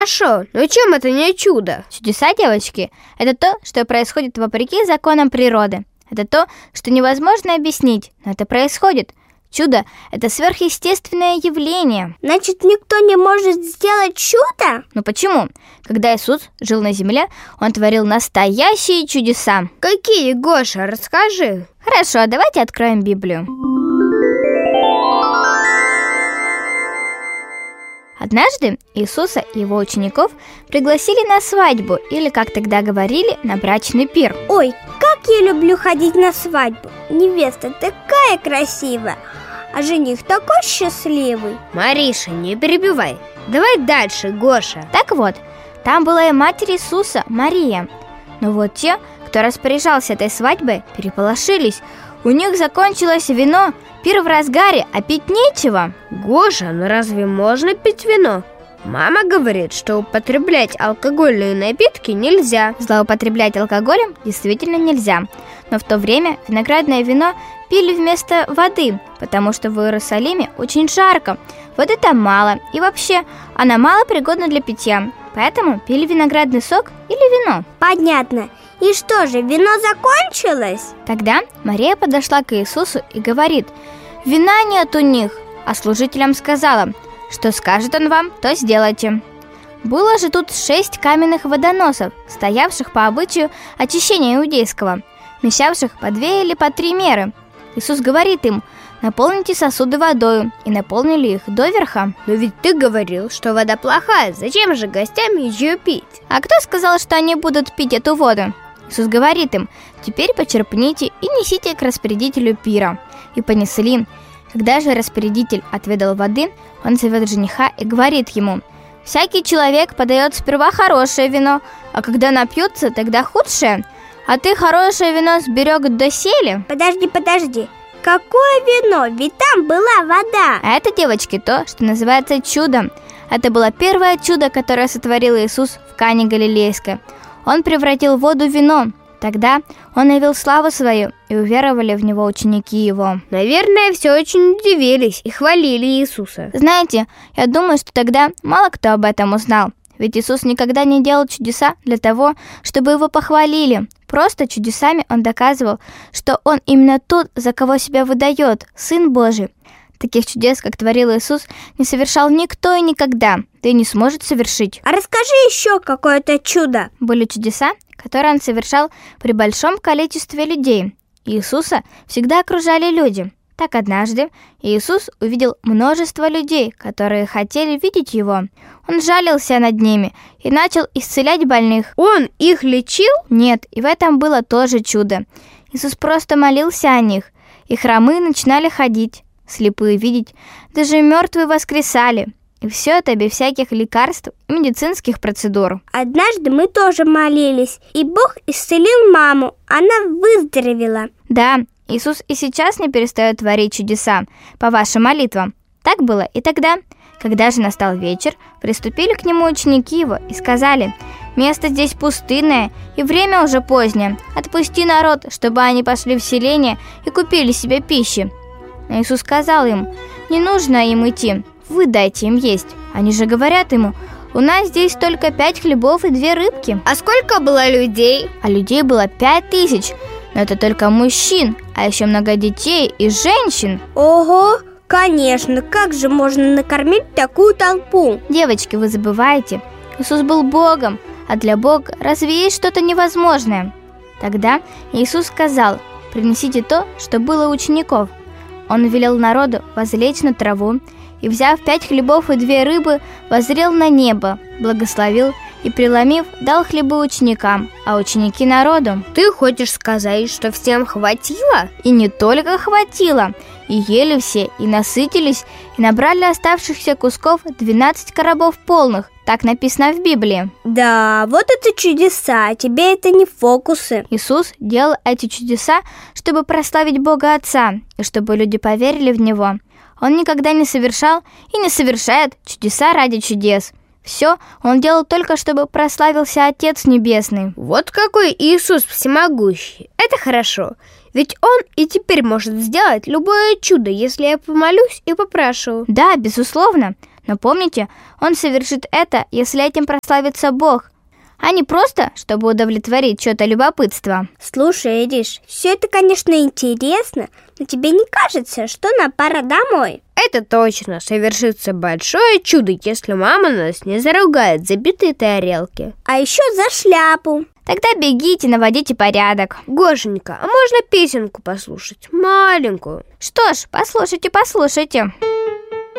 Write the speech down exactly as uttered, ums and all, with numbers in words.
хорошо, но чем это не чудо? Чудеса, девочки, это то, что происходит вопреки законам природы. Это то, что невозможно объяснить, но это происходит. Чудо – это сверхъестественное явление. Значит, никто не может сделать чудо? Ну почему? Когда Иисус жил на земле, Он творил настоящие чудеса. Какие, Гоша, расскажи. Хорошо, давайте откроем Библию. Однажды Иисуса и его учеников пригласили на свадьбу, или, как тогда говорили, на брачный пир. Ой, как я люблю ходить на свадьбу. Невеста такая красивая, а жених такой счастливый. Мариша, не перебивай. Давай дальше, Гоша. Так вот, там была и матерь Иисуса, Мария. Но вот те, кто распоряжался этой свадьбой, переполошились. У них закончилось вино, пир в разгаре, а пить нечего. Гоша, ну разве можно пить вино? Мама говорит, что употреблять алкогольные напитки нельзя. Злоупотреблять алкоголем действительно нельзя. Но в то время виноградное вино пили вместо воды, потому что в Иерусалиме очень жарко. Воды там мало, и вообще она мало пригодна для питья. Поэтому пили виноградный сок или вино. Понятно. И что же, вино закончилось? Тогда Мария подошла к Иисусу и говорит: «Вина нет у них». А служителям сказала: «Что скажет он вам, то сделайте». Было же тут шесть каменных водоносов, стоявших по обычаю очищения иудейского, вмещавших по две или по три меры. Иисус говорит им: «Наполните сосуды водою», и наполнили их доверха. Но ведь ты говорил, что вода плохая, зачем же гостям ее пить? А кто сказал, что они будут пить эту воду? Иисус говорит им: «Теперь почерпните и несите к распорядителю пира». И понесли. Когда же распорядитель отведал воды, он зовет жениха и говорит ему: «Всякий человек подает сперва хорошее вино, а когда напьются, тогда худшее. А ты хорошее вино сберег доселе». Подожди, подожди. Какое вино? Ведь там была вода. А это, девочки, то, что называется чудом. Это было первое чудо, которое сотворил Иисус в Кане Галилейской. Он превратил воду в вино. Тогда он явил славу свою, и уверовали в него ученики его. Наверное, все очень удивились и хвалили Иисуса. Знаете, я думаю, что тогда мало кто об этом узнал. Ведь Иисус никогда не делал чудеса для того, чтобы его похвалили. Просто чудесами он доказывал, что он именно тот, за кого себя выдает, Сын Божий. Таких чудес, как творил Иисус, не совершал никто и никогда, да и не сможет совершить. А расскажи еще какое-то чудо. Были чудеса, которые он совершал при большом количестве людей. Иисуса всегда окружали люди. Так однажды Иисус увидел множество людей, которые хотели видеть его. Он жалился над ними и начал исцелять больных. Он их лечил? Нет, и в этом было тоже чудо. Иисус просто молился о них, и хромые начинали ходить, слепые видеть, даже мертвые воскресали. И все это без всяких лекарств и медицинских процедур. Однажды мы тоже молились, и Бог исцелил маму, она выздоровела. Да, Иисус и сейчас не перестает творить чудеса по вашим молитвам. Так было и тогда. Когда же настал вечер, приступили к нему ученики его и сказали: «Место здесь пустынное, и время уже позднее. Отпусти народ, чтобы они пошли в селение и купили себе пищи». Но Иисус сказал им: «Не нужно им идти, вы дайте им есть». Они же говорят ему: «У нас здесь только пять хлебов и две рыбки». А сколько было людей? А людей было пять тысяч. Но это только мужчин, а еще много детей и женщин. Ого, конечно, как же можно накормить такую толпу? Девочки, вы забываете, Иисус был Богом, а для Бога разве есть что-то невозможное? Тогда Иисус сказал: «Принесите то, что было у учеников». Он велел народу возлечь на траву, и, взяв пять хлебов и две рыбы, воззрел на небо, благословил и, преломив, дал хлебы ученикам, а ученики народу. Ты хочешь сказать, что всем хватило? И не только хватило. И ели все, и насытились, и набрали оставшихся кусков двенадцать коробов полных. Так написано в Библии. Да, вот это чудеса, тебе это не фокусы. Иисус делал эти чудеса, чтобы прославить Бога Отца, и чтобы люди поверили в Него. Он никогда не совершал и не совершает чудеса ради чудес. Все он делал только, чтобы прославился Отец Небесный. Вот какой Иисус всемогущий. Это хорошо. Ведь Он и теперь может сделать любое чудо, если я помолюсь и попрошу. Да, безусловно. Но помните, он совершит это, если этим прославится Бог, а не просто, чтобы удовлетворить чьё-то любопытство. Слушай, Ириш, все это, конечно, интересно, но тебе не кажется, что нам пора домой? Это точно, совершится большое чудо, если мама нас не заругает за битые тарелки. А еще за шляпу. Тогда бегите, наводите порядок. Гошенька, а можно песенку послушать? Маленькую. Что ж, послушайте, послушайте.